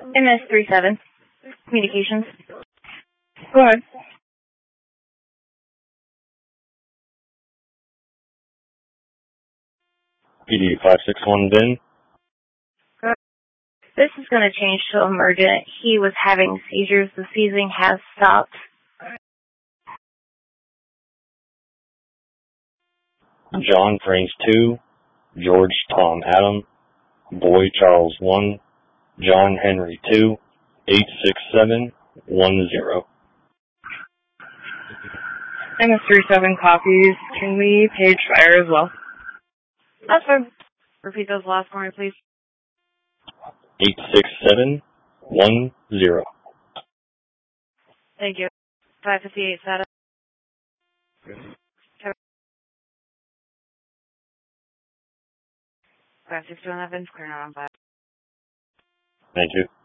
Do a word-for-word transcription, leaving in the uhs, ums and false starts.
M S three seven, communications. Go ahead. P D five six one Ben. This is going to change to emergent. He was having seizures. The seizing has stopped. John Franks two, George Tom Adam, Boy Charles one, John Henry two, eight six seven one zero. M S three seven copies. Can we page fire as well? That's fine. Repeat those last for me, please. eight six seven one zero. Thank you. five fifty-eight status. five six two eleven, clear on five. Thank you.